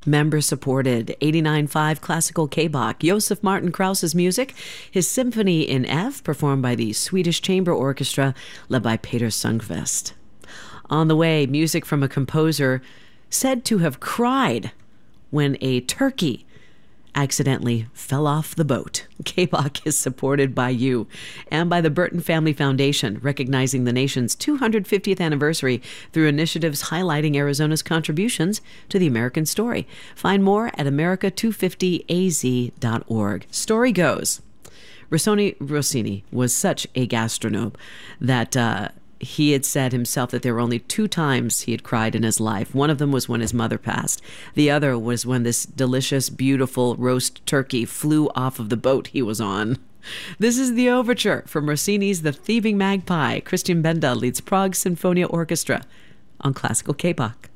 Member-supported 89.5 classical K-Bach, Josef Martin Krauss's music, his Symphony in F, performed by the Swedish Chamber Orchestra, led by Peter Sundqvist. On the way, music from a composer said to have cried when a turkey accidentally fell off the boat. K-Bach is supported by you and by the Burton Family Foundation, recognizing the nation's 250th anniversary through initiatives highlighting Arizona's contributions to the American story. Find more at america250az.org. Story goes, Rossini was such a gastronome that he had said himself that there were only 2 times he had cried in his life. One of them was when his mother passed. The other was when this delicious, beautiful roast turkey flew off of the boat he was on. This is the overture from Rossini's The Thieving Magpie. Christian Benda leads Prague Sinfonia Orchestra on Classical K-Bach.